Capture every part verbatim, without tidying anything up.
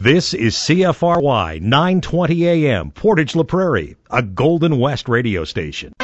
This is C F R Y nine twenty A M, Portage La Prairie, a Golden West radio station.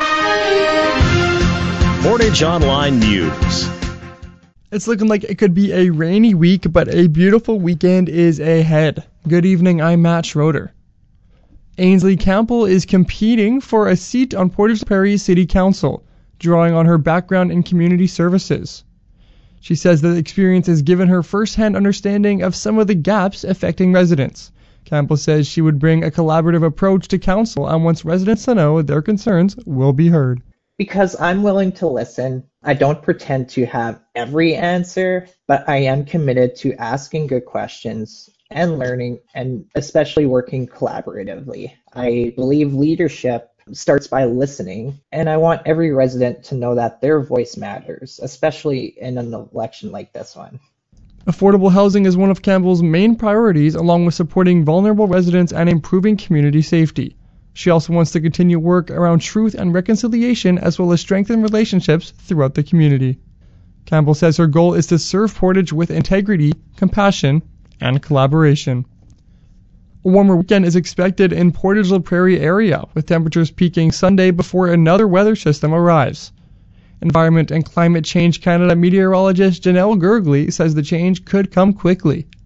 Portage Online News. It's looking like it could be a rainy week, but a beautiful weekend is ahead. Good evening, I'm Matt Schroeder. Ainsley Campbell is competing for a seat on Portage La Prairie City Council, drawing on her background in community services. She says that the experience has given her first-hand understanding of some of the gaps affecting residents. Campbell says she would bring a collaborative approach to council and wants residents to know their concerns will be heard. Because I'm willing to listen. I don't pretend to have every answer, but I am committed to asking good questions and learning, and especially working collaboratively. I believe leadership starts by listening, and I want every resident to know that their voice matters, especially in an election like this one. Affordable housing is one of Campbell's main priorities, along with supporting vulnerable residents and improving community safety. She also wants to continue work around truth and reconciliation, as well as strengthen relationships throughout the community. Campbell says her goal is to serve Portage with integrity, compassion, and collaboration. A warmer weekend is expected in Portage La Prairie area, with temperatures peaking Sunday before another weather system arrives. Environment and Climate Change Canada meteorologist Janelle Gergley says the change could come quickly.